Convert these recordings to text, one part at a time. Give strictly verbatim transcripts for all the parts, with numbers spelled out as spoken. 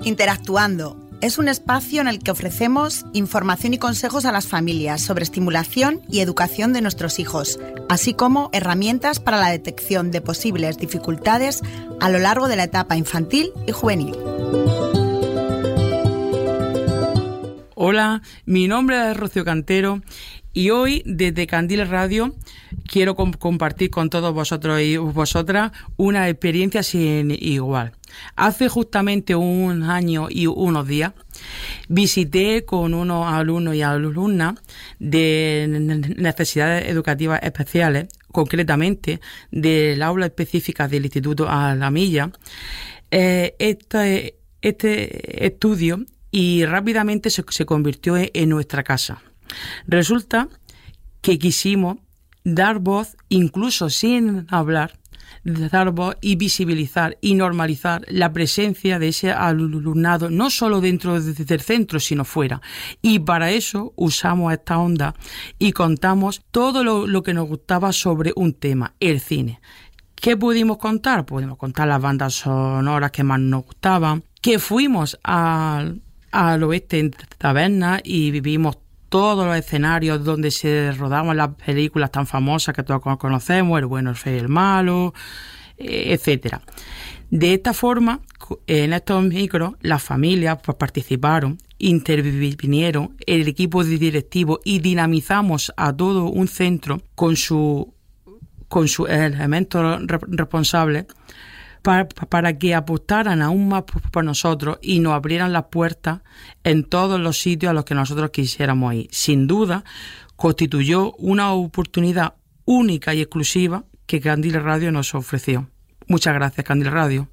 Interactuando es un espacio en el que ofrecemos información y consejos a las familias sobre estimulación y educación de nuestros hijos, así como herramientas para la detección de posibles dificultades a lo largo de la etapa infantil y juvenil. Hola, mi nombre es Rocío Cantero y hoy desde Candil Radio quiero comp- compartir con todos vosotros y vosotras una experiencia sin igual. Hace justamente un año y unos días visité con unos alumnos y alumnas de necesidades educativas especiales, concretamente del aula específica del Instituto Alamilla, eh, este, este estudio y rápidamente se, se convirtió en, en nuestra casa. Resulta que quisimos dar voz, incluso sin hablar, dar voz y visibilizar y normalizar la presencia de ese alumnado, no solo dentro del centro, sino fuera. Y para eso usamos esta onda y contamos todo lo, lo que nos gustaba sobre un tema, el cine. ¿Qué pudimos contar? Pudimos contar las bandas sonoras que más nos gustaban, que fuimos al, al oeste en taberna y vivimos todos los escenarios donde se rodaban las películas tan famosas que todos conocemos, El bueno, el feo y el malo, etcétera. De esta forma, en estos micros, las familias pues, participaron, intervinieron, el equipo directivo y dinamizamos a todo un centro con su con sus elementos responsables para, para que apostaran aún más por nosotros y nos abrieran las puertas en todos los sitios a los que nosotros quisiéramos ir. Sin duda, constituyó una oportunidad única y exclusiva que Candil Radio nos ofreció. Muchas gracias, Candil Radio.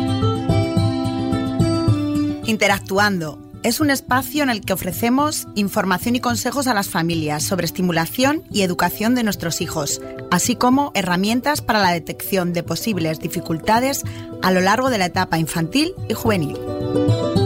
Interactuando es un espacio en el que ofrecemos información y consejos a las familias sobre estimulación y educación de nuestros hijos, así como herramientas para la detección de posibles dificultades a lo largo de la etapa infantil y juvenil.